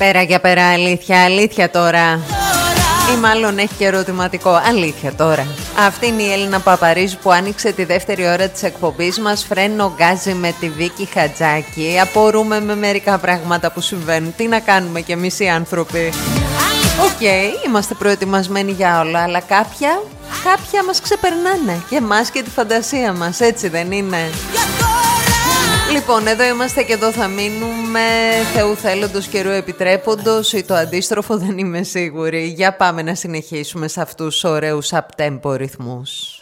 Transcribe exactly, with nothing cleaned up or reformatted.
Πέρα για πέρα, αλήθεια, αλήθεια τώρα. Ή μάλλον έχει και ερωτηματικό. Αλήθεια τώρα. Αυτή είναι η Έλληνα Παπαρίζου που άνοιξε τη δεύτερη ώρα της εκπομπής μας. Φρένο γκάζι με τη Βίκη Χατζάκη. Απορούμε με μερικά πράγματα που συμβαίνουν. Τι να κάνουμε κι εμείς οι άνθρωποι. Οκ, okay, είμαστε προετοιμασμένοι για όλα, αλλά κάποια, κάποια μας ξεπερνάνε. Και εμάς και τη φαντασία μας, έτσι δεν είναι? Λοιπόν, εδώ είμαστε και εδώ θα μείνουμε. Θεού θέλοντος, καιρού επιτρέποντος, ή το αντίστροφο, δεν είμαι σίγουρη. Για πάμε να συνεχίσουμε σε αυτούς τους ωραίους up-tempo ρυθμούς.